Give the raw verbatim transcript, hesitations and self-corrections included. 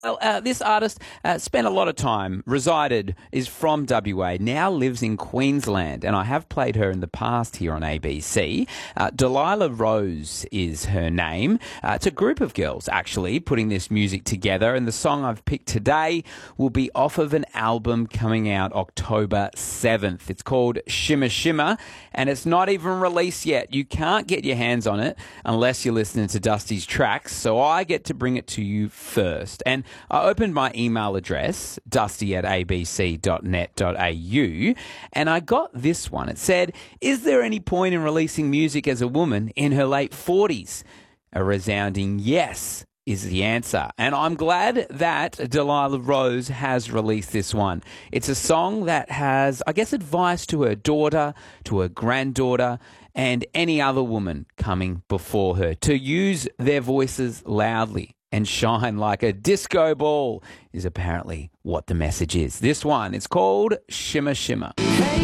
Well, uh, this artist uh, spent a lot of time, resided, is from W A, now lives in Queensland, and I have played her in the past here on A B C. Uh, Delilah Rose is her name. Uh, it's a group of girls, actually, putting this music together, and the song I've picked today will be off of an album coming out October seventh. It's called Shimmer Shimmer, and it's not even released yet. You can't get your hands on it unless you're listening to Dusty's tracks, so I get to bring it to you first. And I opened my email address, dusty at a b c dot net dot a u, and I got this one. It said, "Is there any point in releasing music as a woman in her late forties? A resounding yes is the answer. And I'm glad that Delilah Rose has released this one. It's a song that has, I guess, advice to her daughter, to her granddaughter, and any other woman coming before her to use their voices loudly and shine like a disco ball is apparently what the message is. This one, it's called Shimmer Shimmer.